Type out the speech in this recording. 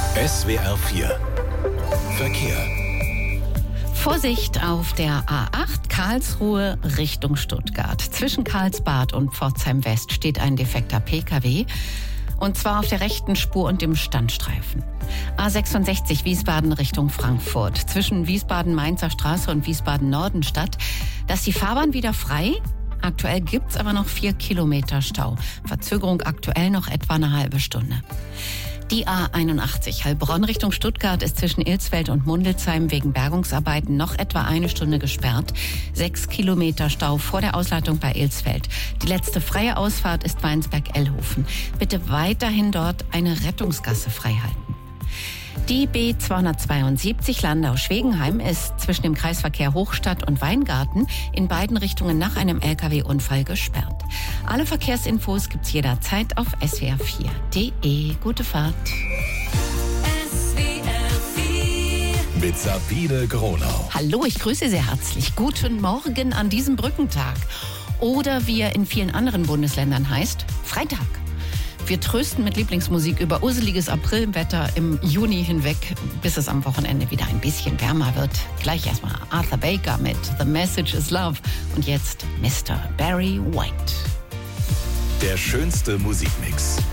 SWR 4 Verkehr. Vorsicht auf der A8 Karlsruhe Richtung Stuttgart. Zwischen Karlsbad und Pforzheim West steht ein defekter Pkw. Und zwar auf der rechten Spur und dem Standstreifen. A66 Wiesbaden Richtung Frankfurt. Zwischen Wiesbaden-Mainzer Straße und Wiesbaden-Nordenstadt. Da ist die Fahrbahn wieder frei. Aktuell gibt's aber noch 4 Kilometer Stau. Verzögerung aktuell noch etwa eine halbe Stunde. Die A81 Heilbronn Richtung Stuttgart ist zwischen Ilsfeld und Mundelsheim wegen Bergungsarbeiten noch etwa eine Stunde gesperrt. 6 Kilometer Stau vor der Ausleitung bei Ilsfeld. Die letzte freie Ausfahrt ist Weinsberg-Ellhofen. Bitte weiterhin dort eine Rettungsgasse freihalten. Die B272 Landau-Schwegenheim ist zwischen dem Kreisverkehr Hochstadt und Weingarten in beiden Richtungen nach einem Lkw-Unfall gesperrt. Alle Verkehrsinfos gibt's jederzeit auf swr4.de. Gute Fahrt. Mit Sabine Gronau. Hallo, ich grüße sehr herzlich. Guten Morgen an diesem Brückentag. Oder wie er in vielen anderen Bundesländern heißt, Freitag. Wir trösten mit Lieblingsmusik über urseliges Aprilwetter im Juni hinweg, bis es am Wochenende wieder ein bisschen wärmer wird. Gleich erstmal Arthur Baker mit The Message is Love und jetzt Mr. Barry White. Der schönste Musikmix.